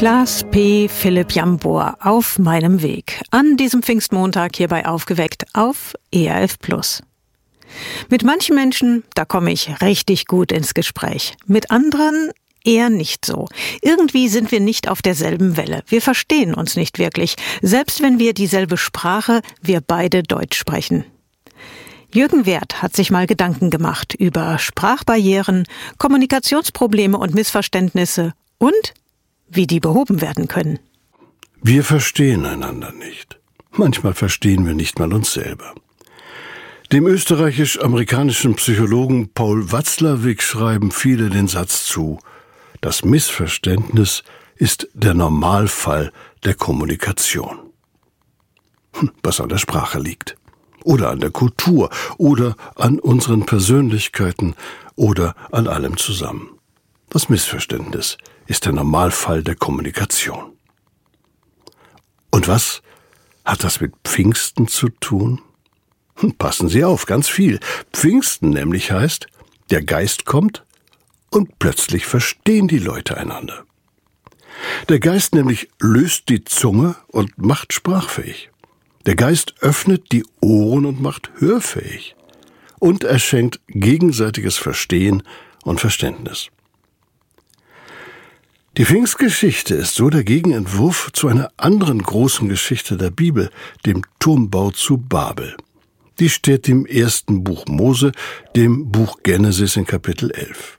Klaas P. Philipp Jambor auf meinem Weg. An diesem Pfingstmontag hierbei aufgeweckt auf ERF+. Mit manchen Menschen, da komme ich richtig gut ins Gespräch. Mit anderen eher nicht so. Irgendwie sind wir nicht auf derselben Welle. Wir verstehen uns nicht wirklich, selbst wenn wir dieselbe Sprache, wir beide Deutsch sprechen. Jürgen Werth hat sich mal Gedanken gemacht über Sprachbarrieren, Kommunikationsprobleme und Missverständnisse und wie die behoben werden können. Wir verstehen einander nicht. Manchmal verstehen wir nicht mal uns selber. Dem österreichisch-amerikanischen Psychologen Paul Watzlawick schreiben viele den Satz zu: Das Missverständnis ist der Normalfall der Kommunikation. Was an der Sprache liegt. Oder an der Kultur. Oder an unseren Persönlichkeiten. Oder an allem zusammen. Das Missverständnis ist der Normalfall der Kommunikation. Und was hat das mit Pfingsten zu tun? Passen Sie auf, ganz viel. Pfingsten nämlich heißt, der Geist kommt und plötzlich verstehen die Leute einander. Der Geist nämlich löst die Zunge und macht sprachfähig. Der Geist öffnet die Ohren und macht hörfähig. Und er schenkt gegenseitiges Verstehen und Verständnis. Die Pfingstgeschichte ist so der Gegenentwurf zu einer anderen großen Geschichte der Bibel, dem Turmbau zu Babel. Die steht im ersten Buch Mose, dem Buch Genesis in Kapitel 11.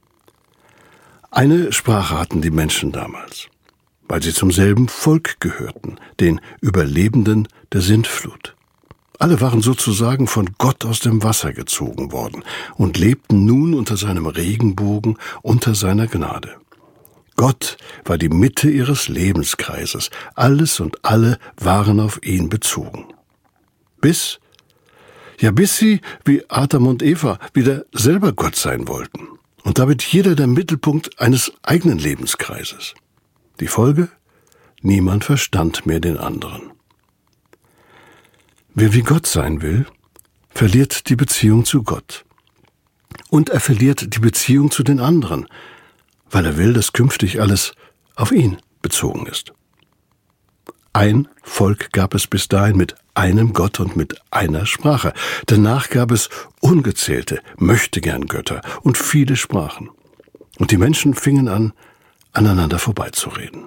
Eine Sprache hatten die Menschen damals, weil sie zum selben Volk gehörten, den Überlebenden der Sintflut. Alle waren sozusagen von Gott aus dem Wasser gezogen worden und lebten nun unter seinem Regenbogen, unter seiner Gnade. Gott war die Mitte ihres Lebenskreises. Alles und alle waren auf ihn bezogen. Bis sie, wie Adam und Eva, wieder selber Gott sein wollten. Und damit jeder der Mittelpunkt eines eigenen Lebenskreises. Die Folge? Niemand verstand mehr den anderen. Wer wie Gott sein will, verliert die Beziehung zu Gott. Und er verliert die Beziehung zu den anderen, weil er will, dass künftig alles auf ihn bezogen ist. Ein Volk gab es bis dahin mit einem Gott und mit einer Sprache. Danach gab es ungezählte Möchtegern-Götter und viele Sprachen. Und die Menschen fingen an, aneinander vorbeizureden.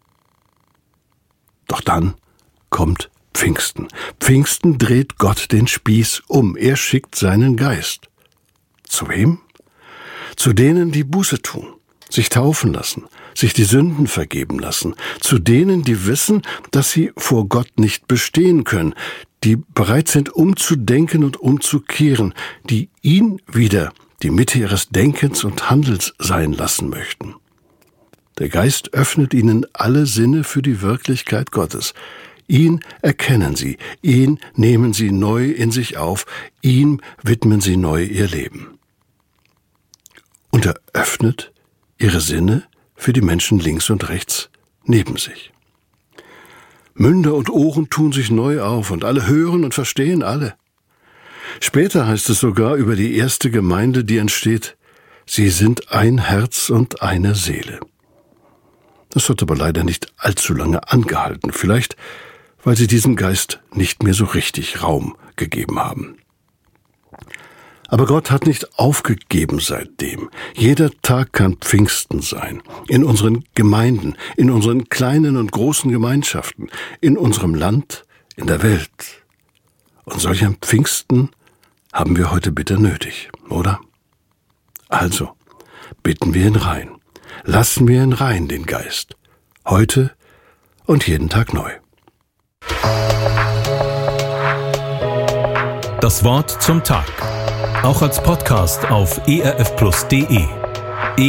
Doch dann kommt Pfingsten. Pfingsten dreht Gott den Spieß um. Er schickt seinen Geist. Zu wem? Zu denen, die Buße tun, sich taufen lassen, sich die Sünden vergeben lassen, zu denen, die wissen, dass sie vor Gott nicht bestehen können, die bereit sind, umzudenken und umzukehren, die ihn wieder die Mitte ihres Denkens und Handelns sein lassen möchten. Der Geist öffnet ihnen alle Sinne für die Wirklichkeit Gottes. Ihn erkennen sie, ihn nehmen sie neu in sich auf, ihm widmen sie neu ihr Leben. Und er öffnet ihre Sinne für die Menschen links und rechts neben sich. Münder und Ohren tun sich neu auf und alle hören und verstehen alle. Später heißt es sogar über die erste Gemeinde, die entsteht: Sie sind ein Herz und eine Seele. Das hat aber leider nicht allzu lange angehalten, vielleicht weil sie diesem Geist nicht mehr so richtig Raum gegeben haben. Aber Gott hat nicht aufgegeben seitdem. Jeder Tag kann Pfingsten sein. In unseren Gemeinden, in unseren kleinen und großen Gemeinschaften, in unserem Land, in der Welt. Und solch ein Pfingsten haben wir heute bitter nötig, oder? Also, bitten wir ihn rein. Lassen wir ihn rein, den Geist. Heute und jeden Tag neu. Das Wort zum Tag. Auch als Podcast auf erfplus.de.